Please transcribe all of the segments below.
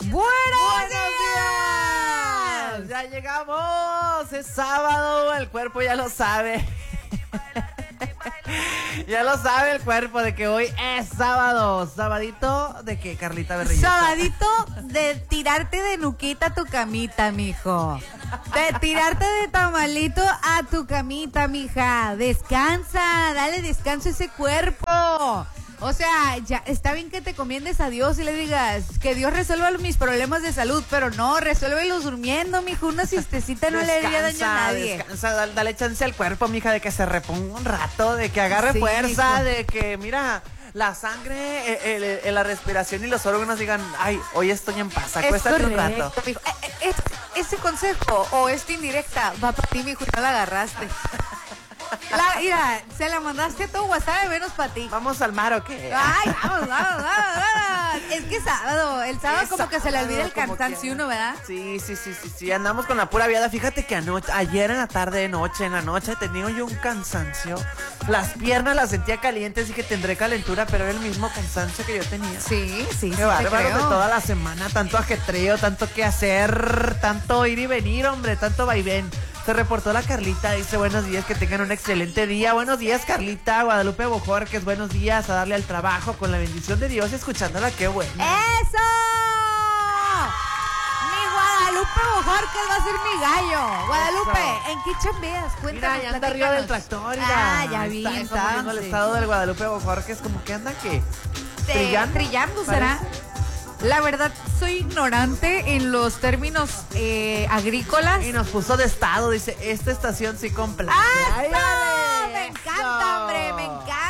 ¡Buenos días! Ya llegamos, es sábado, el cuerpo ya lo sabe. Ya lo sabe el cuerpo de que hoy es sábado. Sabadito de que Carlita Berrilleta. Sabadito de tirarte de nuquita a tu camita, mijo. De tirarte de tamalito a tu camita, mija. Descansa, dale descanso a ese cuerpo. O sea, ya está bien que te comiendes a Dios y le digas que Dios resuelva mis problemas de salud, pero no, resuélvelos durmiendo, mijo. Una siestecita no le haría daño a nadie. Descansa, dale chance al cuerpo, mija, de que se reponga un rato, de que agarre fuerza, mijo. De que, mira, la sangre, la respiración y los órganos digan, ay, hoy estoy en paz, acuéstate un rato. Mijo. Este consejo o esta indirecta va para ti, mijo, y no la agarraste. Mira, se la mandaste a tu WhatsApp, menos para ti. ¿Vamos al mar o qué? Ay, vamos. Es que sábado, el sábado como que se le olvida el cansancio uno, ¿verdad? Sí, andamos con la pura viada. Fíjate que ayer en la tarde, en la noche tenía yo un cansancio. Las piernas las sentía calientes y que tendré calentura, pero era el mismo cansancio que yo tenía. Sí. Qué bárbaro de toda la semana, tanto ajetreo, tanto que hacer, tanto ir y venir, hombre, tanto vaivén. Se reportó la Carlita, dice buenos días, que tengan un excelente día. Buenos días, Carlita. Guadalupe Bojorquez, buenos días, a darle al trabajo con la bendición de Dios y escuchándola, qué bueno. ¡Eso! Mi Guadalupe Bojorquez va a ser mi gallo. Guadalupe, Eso. ¿en qué chambeas? Cuéntame, Mira, ya anda arriba del tractor, mira. Ya vi, está en el estado del Guadalupe Bojorquez, como que anda, ¿qué? Trillando, ¿será? La verdad, soy ignorante en los términos agrícolas. Y nos puso de estado, dice, esta estación sí complace. ¡Ay, no! Me encanta, hombre, me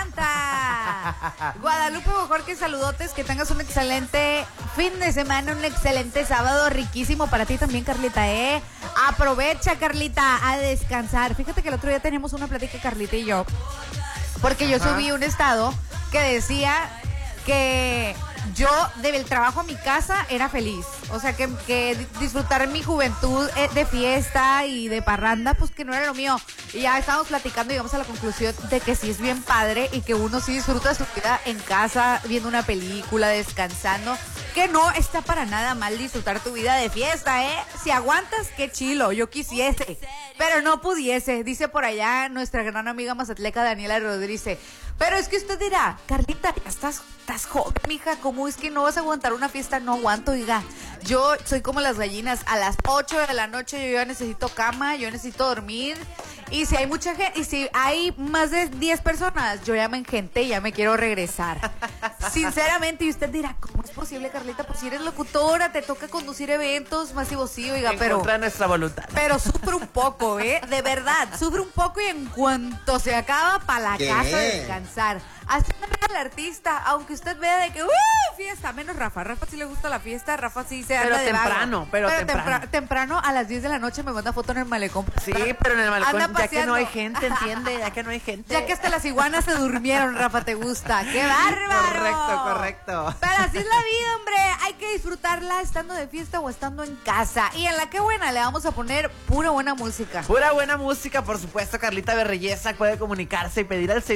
encanta. Guadalupe Bojorquez, saludotes, que tengas un excelente fin de semana, un excelente sábado, riquísimo para ti también, Carlita, Aprovecha, Carlita, a descansar. Fíjate que el otro día teníamos una plática, Carlita y yo, porque yo subí un estado que decía que yo del trabajo a mi casa era feliz, o sea que disfrutar mi juventud de fiesta y de parranda, pues que no era lo mío. Y ya estábamos platicando y llegamos a la conclusión de que sí es bien padre y que uno sí disfruta de su vida en casa, viendo una película, descansando, que no está para nada mal disfrutar tu vida de fiesta, si aguantas, qué chilo, yo quisiese, pero no pudiese, dice por allá nuestra gran amiga mazatleca Daniela Rodríguez. Pero es que usted dirá, Carlita, ya estás joven, mija, ¿cómo es que no vas a aguantar una fiesta? No aguanto, oiga. Yo soy como las gallinas, a las 8 de la noche yo ya necesito cama, yo necesito dormir. Y si hay mucha gente, y si hay más de 10 personas, yo ya me engenté y ya me quiero regresar. Sinceramente, y usted dirá, ¿cómo es posible, Carlita? Pues si eres locutora, te toca conducir eventos masivos, sí, oiga, pero... Contra nuestra voluntad. Pero sufre un poco, de verdad, sufre un poco y en cuanto se acaba, para la casa a descansar. Así el artista, aunque usted vea de que fiesta, menos Rafa sí le gusta la fiesta, Rafa sí se anda de vago. Pero temprano a las 10 de la noche me manda foto en el malecón. Sí, pero en el malecón anda ya que no hay gente, entiende, ya que no hay gente. Ya que hasta las iguanas se durmieron, Rafa, ¿te gusta? ¡Qué bárbaro! Correcto. Pero así es la vida, hombre, hay que disfrutarla estando de fiesta o estando en casa. Y en la que buena le vamos a poner pura buena música. Pura buena música, por supuesto. Carlita Berrillesa puede comunicarse y pedir al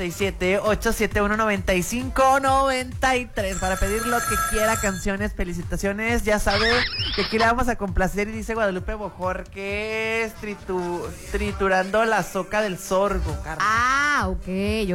687-871-9593 para pedir lo que quiera, canciones, felicitaciones. Ya sabe que aquí le vamos a complacer. Y dice Guadalupe Bojorquez, triturando la soca del sorgo, Carlos. Ok.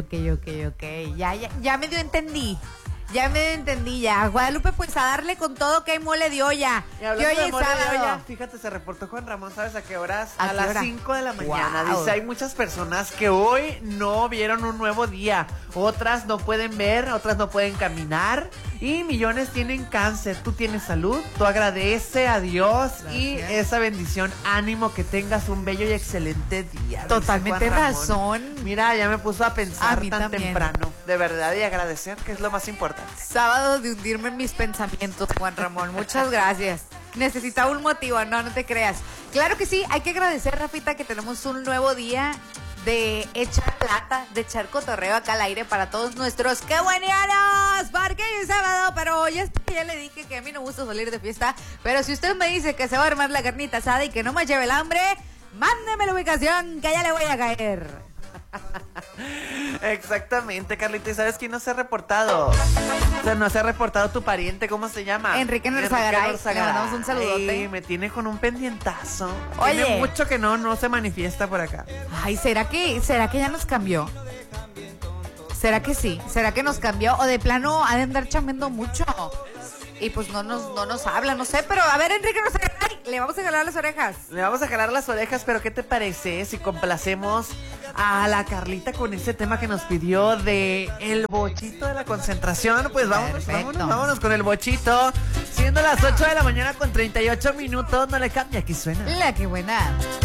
Ya medio entendí. Ya. Guadalupe, pues a darle con todo, que hay mole de olla. Que hoy es sábado. Fíjate, se reportó Juan Ramón, ¿sabes a qué horas? ¿A las hora? 5 de la mañana. Wow. Dice, hay muchas personas que hoy no vieron un nuevo día. Otras no pueden ver, otras no pueden caminar. Y millones tienen cáncer. Tú tienes salud, tú agradece a Dios. Gracias. Y esa bendición, ánimo, que tengas un bello y excelente día. Totalmente razón. Mira, ya me puso a pensar tan también. temprano. De verdad, y agradecer, que es lo más importante. Sábado de hundirme en mis pensamientos, Juan Ramón. Muchas gracias. Necesitaba un motivo, no te creas. Claro que sí, hay que agradecer, Rafita, que tenemos un nuevo día de echar plata, de echar cotorreo acá al aire para todos nuestros ¡qué buenianos! Porque es sábado, pero ya le dije que a mí no me gusta salir de fiesta, pero si usted me dice que se va a armar la carnita asada y que no me lleve el hambre, mándeme la ubicación que ya le voy a caer. Exactamente, Carlita. ¿Y sabes quién no se ha reportado? O sea, no se ha reportado tu pariente, ¿cómo se llama? Enrique Norzagaray. Le mandamos un saludote. Ay, me tiene con un pendientazo. Oye. Tiene mucho que no se manifiesta por acá. Ay, ¿será que ya nos cambió? ¿Será que sí? ¿Será que nos cambió? O de plano ha de andar chambeando mucho. Y pues no nos habla, no sé. Pero a ver, Enrique Norzagaray, le vamos a jalar las orejas. Le vamos a jalar las orejas, pero ¿qué te parece si complacemos a la Carlita con ese tema que nos pidió de el bochito de la concentración? Pues vámonos con el bochito. Siendo las 8 de la mañana con 38 minutos, no le cambia, aquí suena. La que buena.